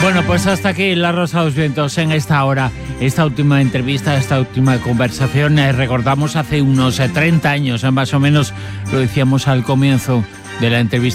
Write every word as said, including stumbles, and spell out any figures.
Bueno, pues hasta aquí La Rosa de los Vientos en esta hora, esta última entrevista, esta última conversación. Eh, recordamos hace unos eh, treinta años, eh, más o menos, lo decíamos al comienzo de la entrevista.